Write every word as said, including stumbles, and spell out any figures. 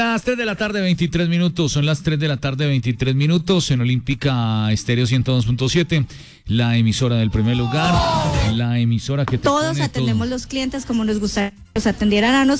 las tres de la tarde, veintitrés minutos. Son las tres de la tarde, veintitrés minutos. En Olímpica Estéreo ciento dos punto siete, la emisora del primer lugar, la emisora que te Todos pone atendemos todo. los clientes como nos gustaría que nos atendieran a nosotros.